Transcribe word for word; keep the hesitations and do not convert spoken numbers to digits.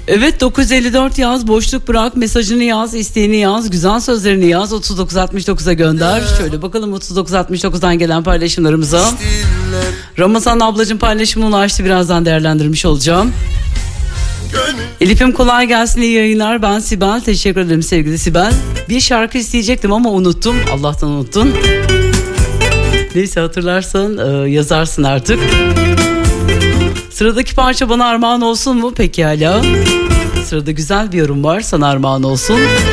Evet, dokuz elli dört yaz, boşluk bırak, mesajını yaz, isteğini yaz, güzel sözlerini yaz, otuz dokuz altmış dokuza gönder. Şöyle bakalım otuz dokuz altmış dokuzdan gelen paylaşımlarımıza. Ramazan ablacığım paylaşımına ulaştı, birazdan değerlendirmiş olacağım. Elif'im kolay gelsin, iyi yayınlar. Ben Sibel, teşekkür ederim sevgili Sibel. Bir şarkı isteyecektim ama unuttum, Allah'tan unuttun. Neyse, hatırlarsan e, yazarsın artık. Sıradaki parça bana armağan olsun mu? Pekala. Sırada güzel bir yorum var, sana armağan olsun.